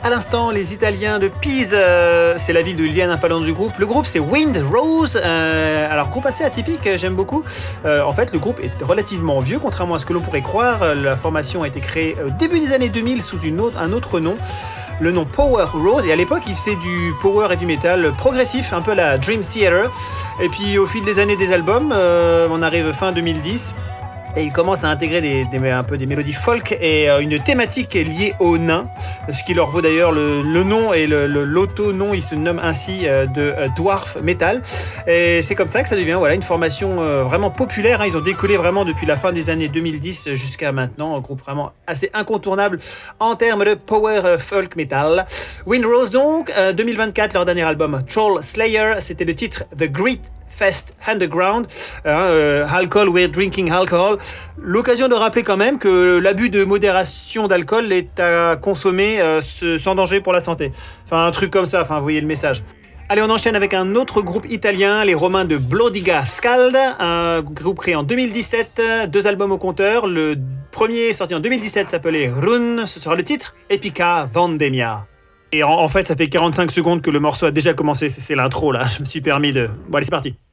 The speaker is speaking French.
À l'instant, les Italiens de Pise, c'est la ville de Liliane, pas loin du groupe. Le groupe, c'est Wind Rose. Alors, groupe assez atypique, j'aime beaucoup. En fait, le groupe est relativement vieux, contrairement à ce que l'on pourrait croire. La formation a été créée au début des années 2000 sous un autre nom. Le nom Power Rose, et à l'époque il faisait du power heavy metal progressif, un peu à la Dream Theater. Et puis au fil des années des albums, on arrive fin 2010 et il commence à intégrer un peu des mélodies folk et une thématique liée aux nains, ce qui leur vaut d'ailleurs le nom et l'auto-nom, ils se nomment ainsi de Dwarf Metal. Et c'est comme ça que ça devient une formation vraiment populaire. Ils ont décollé vraiment depuis la fin des années 2010 jusqu'à maintenant, un groupe vraiment assez incontournable en termes de power folk metal. Wind Rose donc, 2024, leur dernier album Troll Slayer, c'était le titre The Great Fest Underground, alcohol, we're drinking alcohol. L'occasion de rappeler quand même que l'abus de modération d'alcool est à consommer sans danger pour la santé. Enfin, un truc comme ça, vous voyez le message. Allez, on enchaîne avec un autre groupe italien, les Romains de Blodiga Scald, un groupe créé en 2017, 2 albums au compteur. Le premier sorti en 2017 s'appelait Rune, ce sera le titre, Epica Vendemmia. Et en fait, ça fait 45 secondes que le morceau a déjà commencé, c'est l'intro là, je me suis permis de... Bon allez, c'est parti.